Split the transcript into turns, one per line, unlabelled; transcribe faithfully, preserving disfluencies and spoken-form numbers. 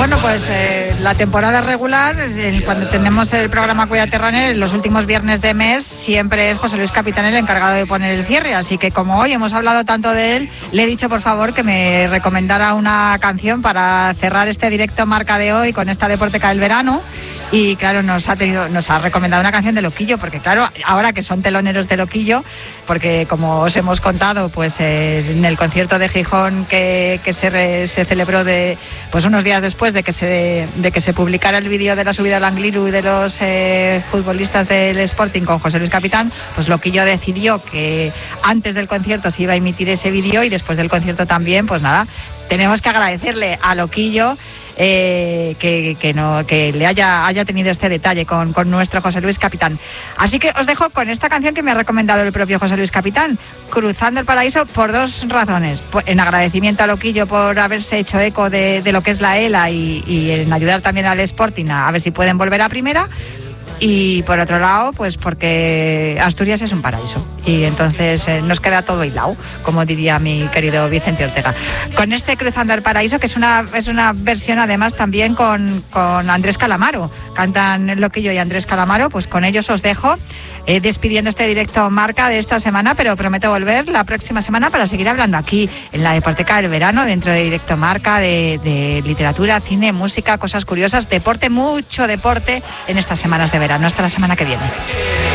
Bueno, pues eh, la temporada regular, eh, cuando tenemos el programa Cuídate Runner, los últimos viernes de mes, siempre es José Luis Capitán el encargado de poner el cierre. Así que como hoy hemos hablado tanto de él, le he dicho por favor que me recomendara una canción para cerrar este directo Marca de hoy con esta Deporteca del verano. Y claro, nos ha tenido, nos ha recomendado una canción de Loquillo, porque claro, ahora que son teloneros de Loquillo, porque como os hemos contado, pues eh, en el concierto de Gijón que, que se, re, se celebró de, pues unos días después de que se de que se publicara el vídeo de la subida al Angliru de los eh, futbolistas del Sporting con José Luis Capitán, pues Loquillo decidió que antes del concierto se iba a emitir ese vídeo y después del concierto también, pues nada, tenemos que agradecerle a Loquillo Eh, que, que, no, que le haya, haya tenido este detalle con, con nuestro José Luis Capitán. Así que os dejo con esta canción que me ha recomendado el propio José Luis Capitán, Cruzando el Paraíso, por dos razones. En agradecimiento a Loquillo por haberse hecho eco de, de lo que es la E L A y, y en ayudar también al Sporting a, a ver si pueden volver a primera. Y por otro lado, pues porque Asturias es un paraíso y entonces eh, nos queda todo hilado, como diría mi querido Vicente Ortega. Con este Cruzando el Paraíso, que es una es una versión además también con, con Andrés Calamaro, cantan Loquillo y Andrés Calamaro, pues con ellos os dejo eh, despidiendo este directo Marca de esta semana, pero prometo volver la próxima semana para seguir hablando aquí en la Deporteca del verano, dentro de directo Marca, de, de literatura, cine, música, cosas curiosas, deporte, mucho deporte en estas semanas de verano. Hasta la semana que viene.